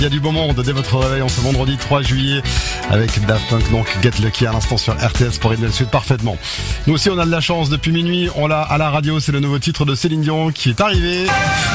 Il y a du beau monde dès votre réveil en ce vendredi 3 juillet avec Daft Punk, donc Get Lucky à l'instant sur RTS pour rythmer le sud parfaitement. Nous aussi on a de la chance depuis minuit, on l'a à la radio, c'est le nouveau titre de Céline Dion qui est arrivé.